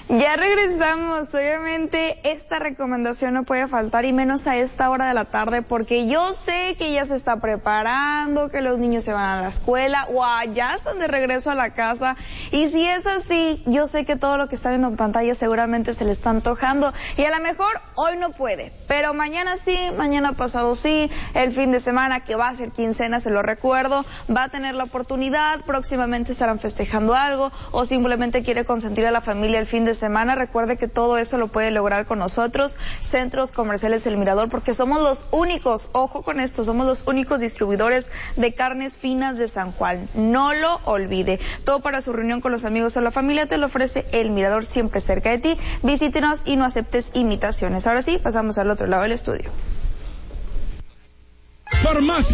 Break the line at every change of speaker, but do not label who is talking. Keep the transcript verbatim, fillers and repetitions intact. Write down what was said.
Ya regresamos. Obviamente esta recomendación no puede faltar, y menos a esta hora de la tarde, porque yo sé que ya se está preparando, que los niños se van a la escuela o ya están de regreso a la casa, y si es así, yo sé que todo lo que está viendo en pantalla seguramente se le está antojando, y a lo mejor hoy no puede, pero mañana sí, mañana pasado sí, el fin de semana que va a ser quincena, se lo recuerdo, va a tener la oportunidad, próximamente estarán festejando algo, o simplemente quiere consentir a la familia el fin de semana. Recuerde que todo eso lo puede lograr con nosotros, Centros Comerciales El Mirador, porque somos los únicos, ojo con esto, somos los únicos distribuidores de carnes finas de San Juan. No lo olvide. Todo para su reunión con los amigos o la familia te lo ofrece El Mirador, siempre cerca de ti. Visítenos y no aceptes imitaciones. Ahora sí, pasamos al otro lado del estudio.
Farmacia